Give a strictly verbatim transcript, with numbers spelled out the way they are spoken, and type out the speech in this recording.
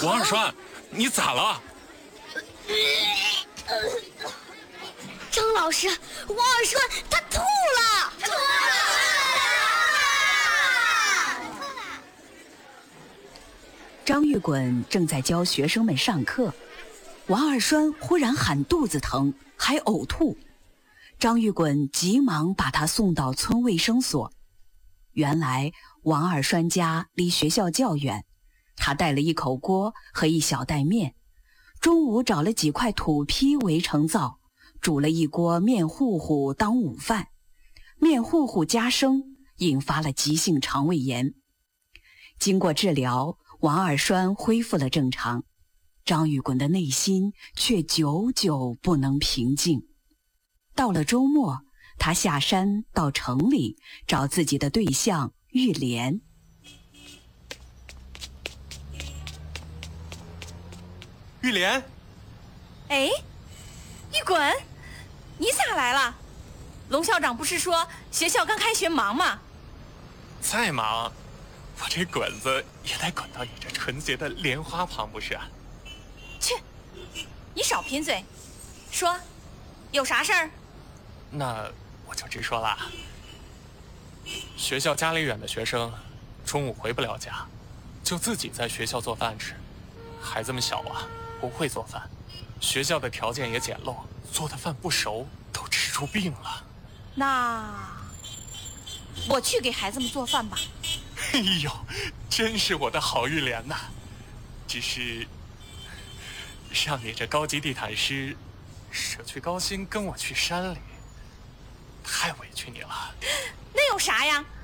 王二栓，你咋了？ 张老师，王二栓他吐了！吐了！张玉滚正在教学生们上课，王二栓忽然喊肚子疼，还呕吐。张玉滚急忙把他送到村卫生所。原来王二栓家离学校较远，他带了一口锅和一小袋面，中午找了几块土坯围成灶，煮了一锅面糊糊当午饭。面糊糊加生，引发了急性肠胃炎。经过治疗，王二栓恢复了正常，张玉滚的内心却久久不能平静。到了周末，他下山到城里找自己的对象玉莲。 玉莲， 哎，玉滚，你咋来了？龙校长不是说学校刚开学忙吗？ 再忙，我这滚子也得滚到你这纯洁的莲花旁不是？ 去，你少贫嘴，说，有啥事儿？ 那我就直说了。学校家里远的学生，中午回不了家，就自己在学校做饭吃。孩子们小啊，不会做饭，学校的条件也简陋，做的饭不熟，都吃出病了。 那我去给孩子们做饭吧。 哎呦，真是我的好玉莲呐！只是让你这高级地毯师舍去高薪跟我去山里，太委屈你了。 那有啥呀？